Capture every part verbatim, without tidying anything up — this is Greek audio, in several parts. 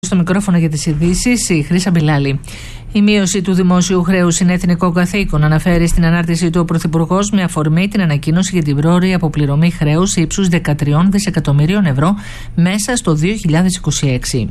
Στο μικρόφωνο για τις ειδήσεις, η Χρύσα Μπιλάλη. Η μείωση του δημόσιου χρέους είναι εθνικό καθήκον, αναφέρει στην ανάρτησή του ο Πρωθυπουργός με αφορμή την ανακοίνωση για την πρόωρη αποπληρωμή χρέους ύψους δεκατρία δισεκατομμυρίων ευρώ μέσα στο δύο χιλιάδες είκοσι έξι.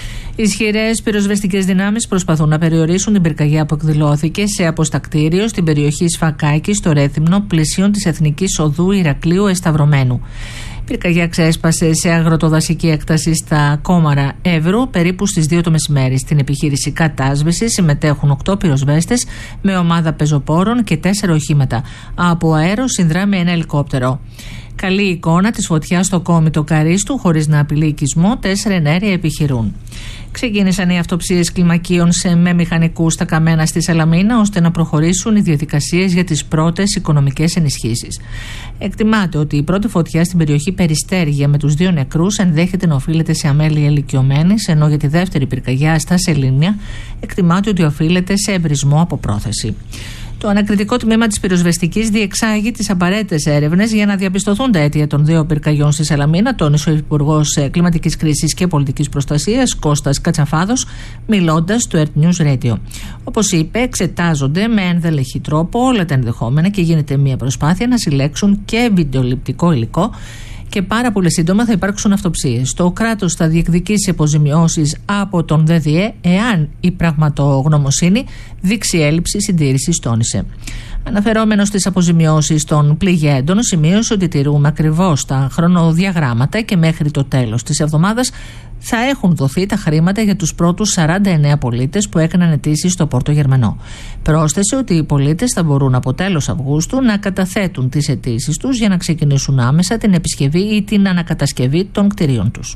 Ισχυρές πυροσβεστικές δυνάμεις προσπαθούν να περιορίσουν την πυρκαγιά που εκδηλώθηκε σε αποστακτήριο στην περιοχή Σφακάκη, στο Ρέθυμνο, πλησίον της Εθνικής Οδού Ηρακλείου Εσταυρωμένου. Η πυρκαγιά ξέσπασε σε αγροτοδασική έκταση στα Κόμαρα Εύρου περίπου στις δύο το μεσημέρι. Στην επιχείρηση κατάσβεσης συμμετέχουν οκτώ πυροσβέστες με ομάδα πεζοπόρων και τέσσερα οχήματα. Από αέρο συνδράμει ένα ελικόπτερο. Καλή εικόνα της φωτιάς στο κόμιτο Καρίστου, χωρίς να απειλεί οικισμό, τέσσερα εναέρια επιχειρούν. Ξεκίνησαν οι αυτοψίες κλιμακίων σε με μηχανικούς στα καμένα στη Σαλαμίνα, ώστε να προχωρήσουν οι διαδικασίες για τις πρώτες οικονομικές ενισχύσεις. Εκτιμάται ότι η πρώτη φωτιά στην περιοχή Περιστέρια με τους δύο νεκρούς ενδέχεται να οφείλεται σε αμέλεια ηλικιωμένης, ενώ για τη δεύτερη πυρκαγιά στα Σελήνια εκτιμάται ότι οφείλεται σε εμπρισμό από πρόθεση. Το ανακριτικό τμήμα της πυροσβεστικής διεξάγει τις απαραίτητες έρευνες για να διαπιστωθούν τα αίτια των δύο πυρκαγιών στη Σαλαμίνα, τόνισε ο Υπουργός Κλιματικής Κρίσης και Πολιτικής Προστασίας Κώστας Κατσαφάδος, μιλώντας στο Earth News Radio. Όπως είπε, εξετάζονται με ενδελεχή τρόπο όλα τα ενδεχόμενα και γίνεται μια προσπάθεια να συλλέξουν και βιντεοληπτικό υλικό. Και πάρα πολύ σύντομα θα υπάρξουν αυτοψίες. Το κράτος θα διεκδικήσει αποζημιώσεις από τον ΔΔΕ εάν η πραγματογνωμοσύνη δείξει έλλειψη συντήρησης, τόνισε. Αναφερόμενος στις αποζημιώσεις των πληγέντων, σημείωσε ότι τηρούμε ακριβώς τα χρονοδιαγράμματα και μέχρι το τέλος της εβδομάδας θα έχουν δοθεί τα χρήματα για τους πρώτους σαράντα εννέα πολίτες που έκαναν αιτήσεις στο Πόρτο Γερμανό. Πρόσθεσε ότι οι πολίτες θα μπορούν από τέλος Αυγούστου να καταθέτουν τις αιτήσεις τους για να ξεκινήσουν άμεσα την επισκευή ή την ανακατασκευή των κτηρίων τους.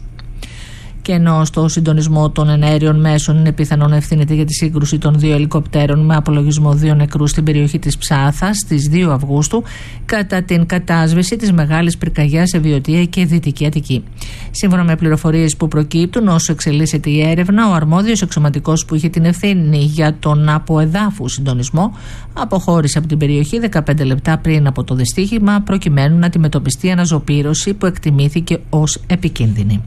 Και ενώ στο συντονισμό των εναέριων μέσων είναι πιθανό να ευθύνεται για τη σύγκρουση των δύο ελικοπτέρων με απολογισμό δύο νεκρούς στην περιοχή της Ψάθας στις δύο Αυγούστου, κατά την κατάσβεση της μεγάλης πυρκαγιάς σε Βιωτία και Δυτική Αττική. Σύμφωνα με πληροφορίες που προκύπτουν, όσο εξελίσσεται η έρευνα, ο αρμόδιος αξιωματικός που είχε την ευθύνη για τον αποεδάφου συντονισμό αποχώρησε από την περιοχή δεκαπέντε λεπτά πριν από το δυστύχημα, προκειμένου να αντιμετωπιστεί αναζωπήρωση που εκτιμήθηκε ως επικίνδυνη.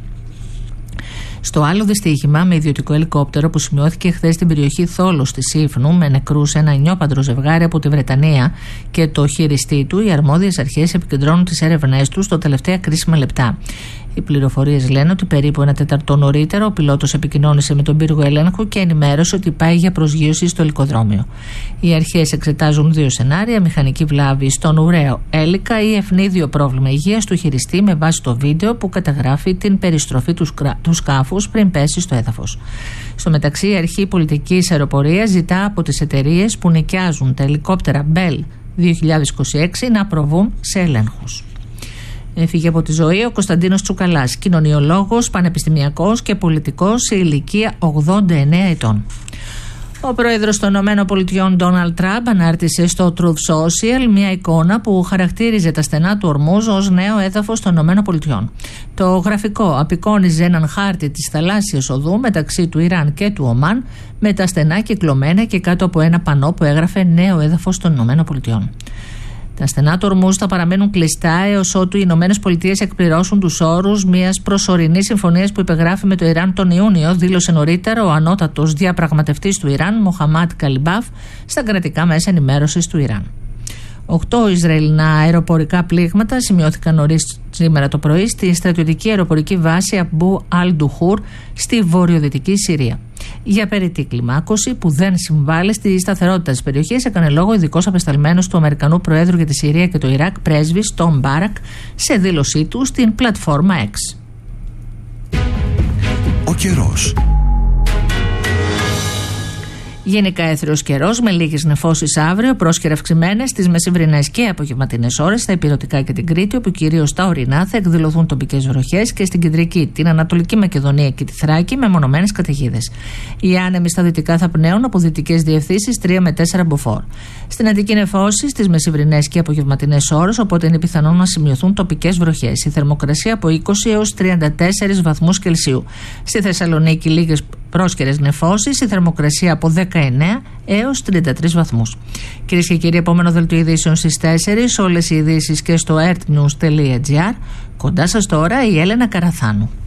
Στο άλλο δυστύχημα με ιδιωτικό ελικόπτερο που σημειώθηκε χθες στην περιοχή Θόλος της Σύφνου, με νεκρούς ένα νιόπαντρο ζευγάρι από τη Βρετανία και το χειριστή του, οι αρμόδιες αρχές επικεντρώνουν τις έρευνές τους στο τελευταία κρίσιμα λεπτά. Οι πληροφορίες λένε ότι περίπου ένα τέταρτο νωρίτερα ο πιλότος επικοινώνησε με τον πύργο ελέγχου και ενημέρωσε ότι πάει για προσγείωση στο ελικοδρόμιο. Οι αρχές εξετάζουν δύο σενάρια: μηχανική βλάβη στον ουραίο έλικα ή ευνίδιο πρόβλημα υγείας του χειριστή, με βάση το βίντεο που καταγράφει την περιστροφή του, σκρα... του σκάφους πριν πέσει στο έδαφος. Στο μεταξύ, η Αρχή Πολιτικής Αεροπορίας ζητά από τις εταιρείες που νοικιάζουν τα ελικόπτερα Bell δύο χιλιάδες είκοσι έξι να προβούν σε ελέγχους. Έφυγε από τη ζωή ο Κωνσταντίνος Τσουκαλάς, κοινωνιολόγος, πανεπιστημιακός και πολιτικός σε ηλικία ογδόντα εννέα ετών. Ο πρόεδρος των ΗΠΑ Ντόναλντ Τραμπ ανάρτησε στο Truth Social μια εικόνα που χαρακτήριζε τα στενά του Ορμούζ ως νέο έδαφος των ΗΠΑ. Το γραφικό απεικόνιζε έναν χάρτη της θαλάσσιας οδού μεταξύ του Ιράν και του Ομάν, με τα στενά κυκλωμένα και κάτω από ένα πανό που έγραφε νέο έδαφος των ΗΠΑ. Τα στενά του Ορμούζ θα παραμένουν κλειστά έως ότου οι Ηνωμένες Πολιτείες εκπληρώσουν τους όρους μιας προσωρινής συμφωνίας που υπεγράφει με το Ιράν τον Ιούνιο, δήλωσε νωρίτερα ο ανώτατος διαπραγματευτής του Ιράν, Μοχαμάντ Καλιμπάφ, στα κρατικά μέσα ενημέρωσης του Ιράν. Οκτώ Ισραηλινά αεροπορικά πλήγματα σημειώθηκαν νωρίς σήμερα το πρωί στη στρατιωτική αεροπορική βάση Αμπού Αλ-Ντουχούρ στη βορειοδυτική Συρία. Για περιττή κλιμάκωση που δεν συμβάλλει στη σταθερότητα της περιοχής, έκανε λόγο ειδικός απεσταλμένος του Αμερικανού Προέδρου για τη Συρία και το Ιράκ, πρέσβης Τόμ Μπάρακ, σε δήλωσή του στην πλατφόρμα X. Ο καιρός. Γενικά έθριος καιρός με λίγες νεφώσεις αύριο, πρόσκαιρα αυξημένες στις μεσημβρινές και απογευματινές ώρες στα ηπειρωτικά και την Κρήτη, όπου κυρίως στα ορεινά θα εκδηλωθούν τοπικές βροχές, και στην κεντρική, την Ανατολική Μακεδονία και τη Θράκη με μονομένες καταιγίδες. Οι άνεμοι στα δυτικά θα πνέουν από δυτικές διευθύνσεις τρία με τέσσερα μποφόρ. Στην Αττική νεφώσεις στις μεσημβρινές και απογευματινές ώρες, οπότε είναι πιθανό να σημειωθούν τοπικές βροχές. Η θερμοκρασία από είκοσι έως τριάντα τέσσερις βαθμούς Κελσίου. Στη Θεσσαλονίκη λίγες πρόσκαιρες νεφώσεις, η θερμοκρασία από δεκαεννέα έως τριάντα τρεις βαθμούς. Κυρίες και κύριοι, επόμενο δελτίο ειδήσεων στις τέσσερις, όλες οι ειδήσεις και στο earthnews τελεία gr. Κοντά σας τώρα η Έλενα Καραθάνου.